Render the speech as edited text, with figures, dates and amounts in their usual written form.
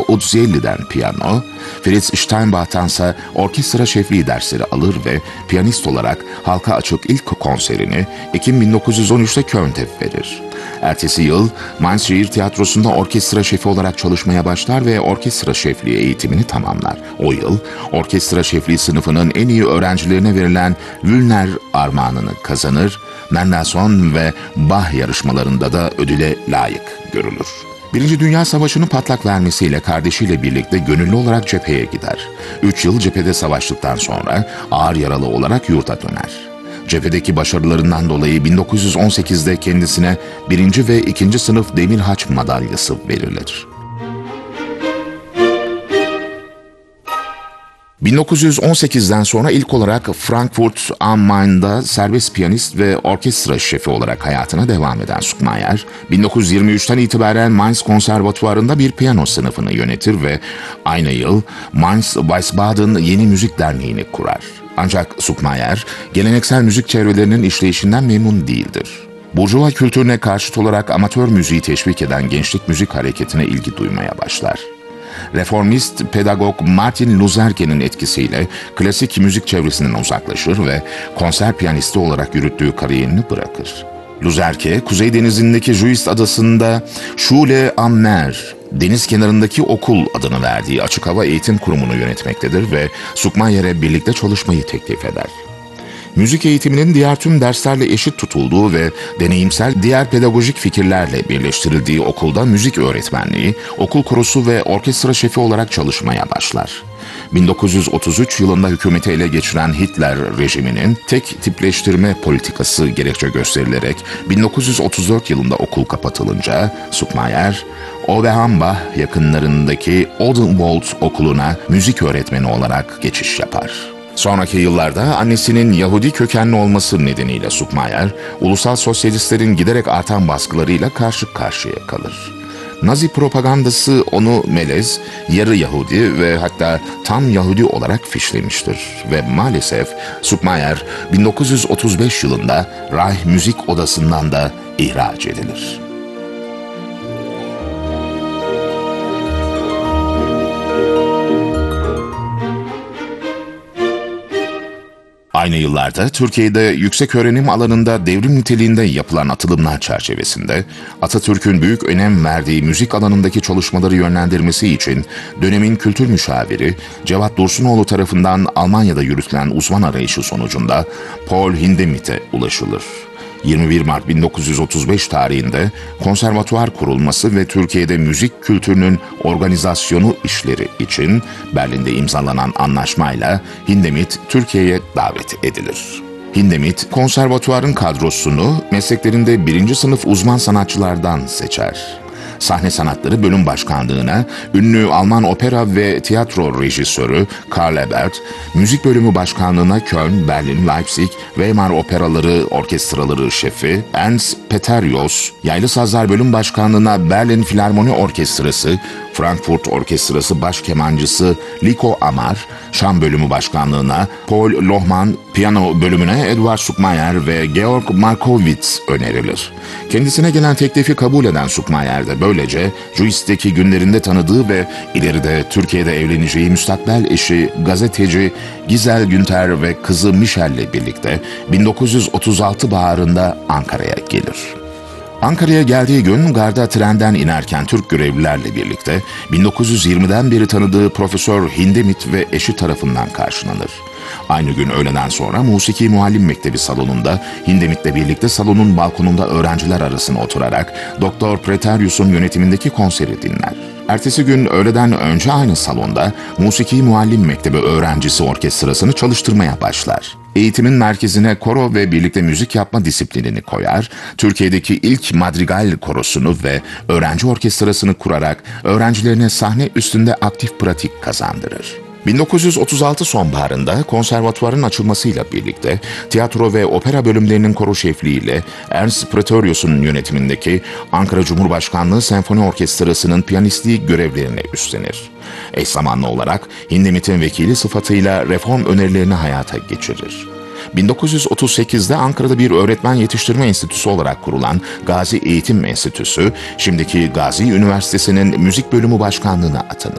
Uzzielli'den piyano, Fritz Steinbach'tansa orkestra şefliği dersleri alır ve piyanist olarak halka açık ilk konserini Ekim 1913'te Köln'te verir. Ertesi yıl Mainz Şehir Tiyatrosu'nda orkestra şefi olarak çalışmaya başlar ve orkestra şefliği eğitimini tamamlar. O yıl orkestra şefliği sınıfının en iyi öğrencilerine verilen Wüllner armağanını kazanır, Mendelssohn ve Bach yarışmalarında da ödüle layık görülür. Birinci Dünya Savaşı'nın patlak vermesiyle kardeşiyle birlikte gönüllü olarak cepheye gider. 3 yıl cephede savaştıktan sonra ağır yaralı olarak yurda döner. Cephedeki başarılarından dolayı 1918'de kendisine 1. ve 2. sınıf Demir Haç madalyası verilir. 1918'den sonra ilk olarak Frankfurt am Main'da serbest piyanist ve orkestra şefi olarak hayatına devam eden Zuckmayer, 1923'ten itibaren Mainz Konservatuvarı'nda bir piyano sınıfını yönetir ve aynı yıl Mainz Wiesbaden Yeni Müzik Derneği'ni kurar. Ancak Zuckmayer, geleneksel müzik çevrelerinin işleyişinden memnun değildir. Burjuva kültürüne karşıt olarak amatör müziği teşvik eden gençlik müzik hareketine ilgi duymaya başlar. Reformist pedagog Martin Luzerke'nin etkisiyle klasik müzik çevresinden uzaklaşır ve konser piyanisti olarak yürüttüğü kariyerini bırakır. Luzerke, Kuzey Denizi'ndeki Juist adasında Schule am Meer, deniz kenarındaki okul adını verdiği açık hava eğitim kurumunu yönetmektedir ve Zuckmayer'e birlikte çalışmayı teklif eder. Müzik eğitiminin diğer tüm derslerle eşit tutulduğu ve deneyimsel diğer pedagojik fikirlerle birleştirildiği okulda müzik öğretmenliği, okul korosu ve orkestra şefi olarak çalışmaya başlar. 1933 yılında hükümeti ele geçiren Hitler rejiminin tek tipleştirme politikası gerekçe gösterilerek 1934 yılında okul kapatılınca Zuckmayer, Oberhambach yakınlarındaki Odenwald Okulu'na müzik öğretmeni olarak geçiş yapar. Sonraki yıllarda annesinin Yahudi kökenli olması nedeniyle Zuckmayer, ulusal sosyalistlerin giderek artan baskılarıyla karşı karşıya kalır. Nazi propagandası onu melez, yarı Yahudi ve hatta tam Yahudi olarak fişlemiştir ve maalesef Zuckmayer 1935 yılında Reich Müzik Odası'ndan da ihraç edilir. Aynı yıllarda Türkiye'de yükseköğrenim alanında devrim niteliğinde yapılan atılımlar çerçevesinde Atatürk'ün büyük önem verdiği müzik alanındaki çalışmaları yönlendirmesi için dönemin kültür müşaviri Cevat Dursunoğlu tarafından Almanya'da yürütülen uzman arayışı sonucunda Paul Hindemith'e ulaşılır. 21 Mart 1935 tarihinde konservatuvar kurulması ve Türkiye'de müzik kültürünün organizasyonu işleri için Berlin'de imzalanan anlaşmayla Hindemith Türkiye'ye davet edilir. Hindemith, konservatuvarın kadrosunu mesleklerinde 1. sınıf uzman sanatçılardan seçer. Sahne Sanatları Bölüm Başkanlığı'na ünlü Alman opera ve tiyatro rejisörü Karl Ebert, Müzik Bölümü Başkanlığı'na Köln, Berlin, Leipzig, Weimar Operaları Orkestraları Şefi Ernst Peterios, Yaylı Sazlar Bölüm Başkanlığı'na Berlin Filarmoni Orkestrası, Frankfurt Orkestrası Baş Kemancısı Liko Amar, Şam Bölümü Başkanlığı'na Paul Lohmann, Piyano Bölümüne Eduard Zuckmayer ve Georg Markowitz önerilir. Kendisine gelen teklifi kabul eden Zuckmayer de böylece Juist'teki günlerinde tanıdığı ve ileride Türkiye'de evleneceği müstakbel eşi gazeteci Gizel Günter ve kızı Michel'le birlikte 1936 baharında Ankara'ya gelir. Ankara'ya geldiği gün garda trenden inerken Türk görevlilerle birlikte 1920'den beri tanıdığı Profesör Hindemith ve eşi tarafından karşılanır. Aynı gün öğleden sonra Musiki Muallim Mektebi salonunda Hindemith'le birlikte salonun balkonunda öğrenciler arasına oturarak Doktor Preterius'un yönetimindeki konseri dinler. Ertesi gün öğleden önce aynı salonda Musiki Muallim Mektebi öğrencisi orkestrasını çalıştırmaya başlar. Eğitimin merkezine koro ve birlikte müzik yapma disiplinini koyar, Türkiye'deki ilk madrigal korosunu ve öğrenci orkestrasını kurarak öğrencilerine sahne üstünde aktif pratik kazandırır. 1936 sonbaharında konservatuvarın açılmasıyla birlikte tiyatro ve opera bölümlerinin koro şefliğiyle Ernst Pretorius'un yönetimindeki Ankara Cumhurbaşkanlığı Senfoni Orkestrası'nın piyanistliği görevlerini üstlenir. Eş zamanlı olarak Hindemith'in vekili sıfatıyla reform önerilerini hayata geçirir. 1938'de Ankara'da bir öğretmen yetiştirme enstitüsü olarak kurulan Gazi Eğitim Enstitüsü, şimdiki Gazi Üniversitesi'nin müzik bölümü başkanlığına atanır.